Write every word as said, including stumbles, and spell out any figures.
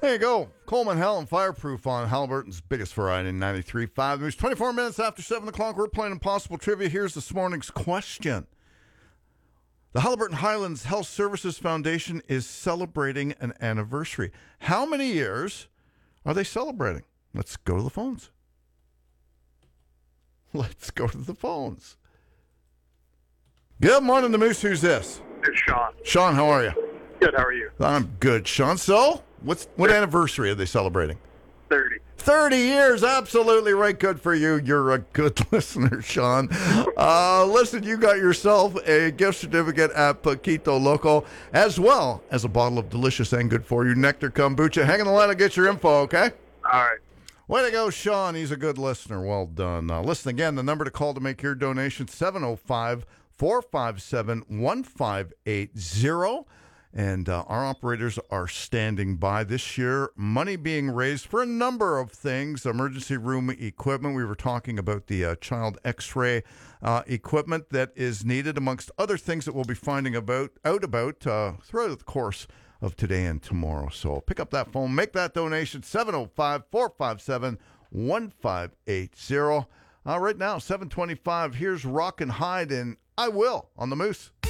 There you go. Coleman Hell and Fireproof on Halliburton's biggest variety in ninety-three point five. There's twenty-four minutes after seven o'clock. We're playing Impossible Trivia. Here's this morning's question. The Halliburton Highlands Health Services Foundation is celebrating an anniversary. How many years are they celebrating? Let's go to the phones. Let's go to the phones. Good morning, the Moose. Who's this? It's Sean. Sean, how are you? Good, how are you? I'm good, Sean. So, what's what anniversary are they celebrating? thirty. thirty years. Absolutely right. Good for you. You're a good listener, Sean. Uh, listen, you got yourself a gift certificate at Paquito Loco, as well as a bottle of delicious and good for you Nectar Kombucha. Hang on the line and get your info, okay? All right. Way to go, Sean. He's a good listener. Well done. Uh, listen again, the number to call to make your donation, seven oh five, four five seven, one five eight zero. And uh, our operators are standing by this year. Money being raised for a number of things. Emergency room equipment. We were talking about the uh, child x-ray uh, equipment that is needed, amongst other things that we'll be finding about out about uh, throughout the course of today and tomorrow. So pick up that phone, make that donation, seven oh five, four five seven, one five eight zero. Uh, right now, seven twenty-five, here's Rock and Hide, and I Will on the Moose.